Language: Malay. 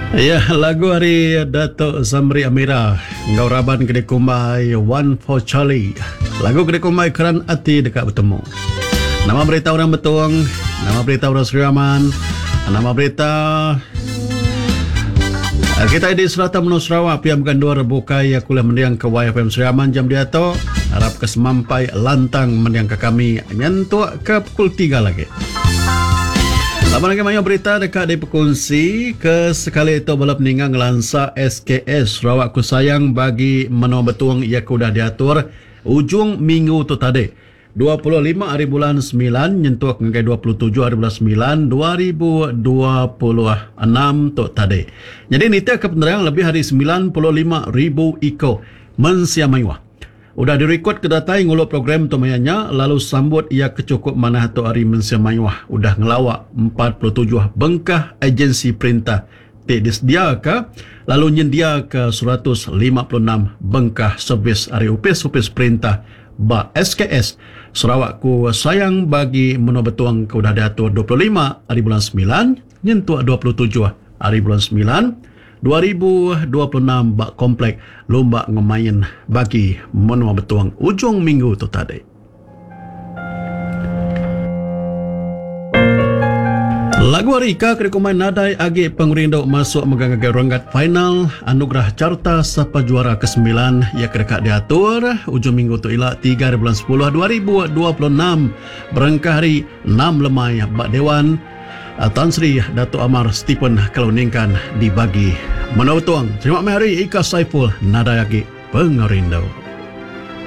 Ya, lagu hari Datuk Zamri Amira Ngauraban Kedai Kumai One for Charlie. Lagu Kedai Kumai Keran Hati Dekat Bertemu. Nama berita orang Betuang, nama berita orang Seri Aman, nama berita kita di Selatan Menua Sarawak PM Gandur bukai kuliah mendiang ke YFM Seri Aman jam dia tu harap kesemampai lantang mendiang ke kami nyentuak ke pukul 3 lagi. Lama lagi banyak berita dekat di berkongsi ke sekali itu balap meninggal ngelansa SKS Sarawak Ku Sayang bagi Menua Betuang ia kudah diatur ujung minggu tu tadi 25 hari bulan 9 nyentuh ke 27 hari bulan 9 2026 tu tadi. Jadi nita ke penerang lebih hari 95,000 iko mensiamaiwah. Udah direkod kedatai nguluk program tu mayanya lalu sambut ia kecukup mana tu hari mensiamaiwah. Udah ngelawak 47 bengkah agensi perintah tidak disediakan lalu nyendia ke 156 bengkah servis hari upis perintah ba SKS Sarawak Ku Sayang bagi Menua Betuang ke udah diatur 25 hari bulan 9 nyentuh 27 hari bulan 9 2026 bak komplek lomba ngemain bagi Menua Betuang ujung minggu tu tadi. Lagu Arika kerikuman nadai agi pengurindau masuk megang-megang ronggat final anugerah carta siapa juara ke-9 ia kedekat diatur ujung minggu tu ialah 3 bulan 10 2026 berangkah hari 6 lemai bak Dewan Tan Sri Datuk Amar Stephen kalau ningkan dibagi Menua Betuang. Terima kasih Ika Saiful nadai agi pengurindau.